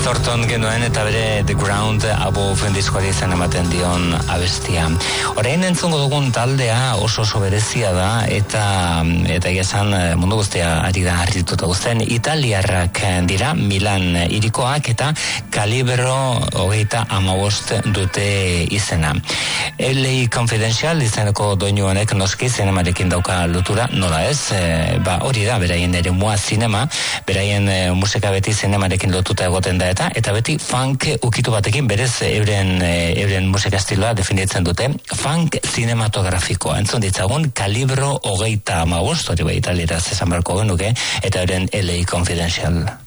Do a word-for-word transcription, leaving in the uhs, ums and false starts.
Thornton genuen eta bere The Ground Above diskoari izan ematen dion abestia. Orain entzungo dugun taldea oso oso berezia da eta eta esan mundu guztia ari da harrituta guztien. Italiarrak dira, Milan hirikoak eta kalibro hogeita hamabost dute izena. L A Confidential izeneko doinu honek noski zinemarekin dauka lotura, nola ez? E, ba hori da, beraien ere mua zinema, beraien e, musika beti zinemarekin lotuta egoten da eta eta beti funk ukitu batekin berez euren e, euren musika estiloa definitzen dute, funk cinematografikoa. Entzun ditzagun kalibro hogeita hamabost, hori bai italieraz esan barko genuke, eta euren L A Confidential.